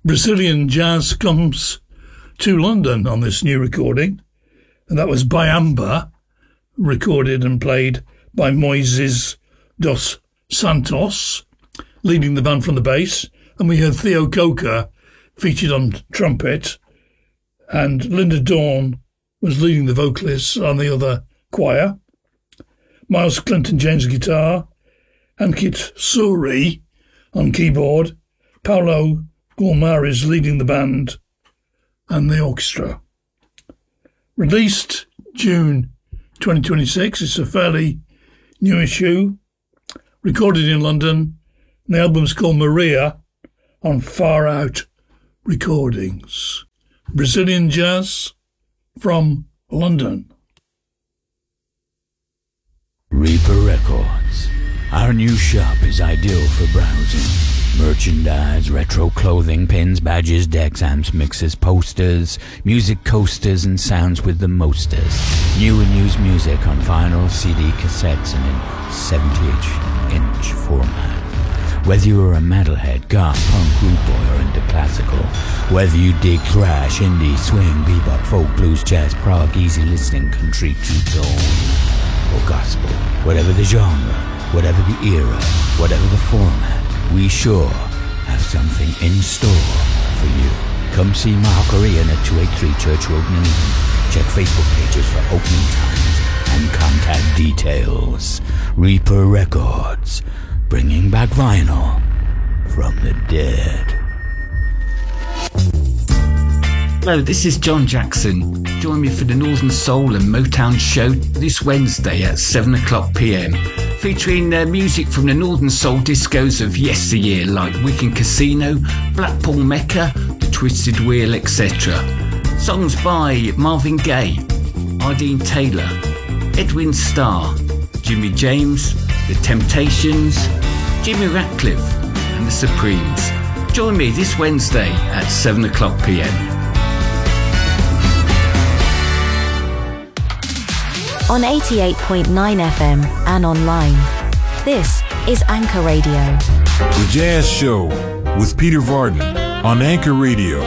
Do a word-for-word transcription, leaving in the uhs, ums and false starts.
Brazilian jazz comes to London on this new recording, and that was Baiamba, recorded and played by Moises dos Santos, leading the band from the bass, and we heard Theo Coker featured on trumpet, and Linda Dawn was leading the vocalists on the other choir. Miles Clinton James guitar, Ankit Suri on keyboard, Paulo Gulmares leading the band and the orchestra. Released June twenty twenty-six, it's a fairly new issue, recorded in London. The album's called Maria on Far Out Recordings. Brazilian jazz from London. Reaper Records. Our new shop is ideal for browsing. Merchandise, retro clothing, pins, badges, decks, amps, mixes, posters, music coasters, and sounds with the mosters. New and used music on vinyl, C D, cassettes, and in seventy inch format. Whether you're a metalhead, goth, punk, root boy, or into classical, whether you dig thrash, indie, swing, bebop, folk, blues, jazz, prog, easy listening, country, two-tone, or gospel, whatever the genre, whatever the era, whatever the format, we sure have something in store for you. Come see Mark or Ian at two eighty-three Church Road, Nuneaton. Check Facebook pages for opening times and contact details. Reaper Records, bringing back vinyl from the dead. Hello, this is John Jackson. Join me for the Northern Soul and Motown show this Wednesday at seven o'clock p m, featuring uh, music from the Northern Soul discos of yesteryear like Wicked Casino, Blackpool Mecca, The Twisted Wheel, et cetera. Songs by Marvin Gaye, Ardeen Taylor, Edwin Starr, Jimmy James, The Temptations, Jimmy Ratcliffe and The Supremes. Join me this Wednesday at seven o'clock p m. On eighty-eight point nine F M and online. This is Anchor Radio. The Jazz Show with Peter Varden on Anchor Radio.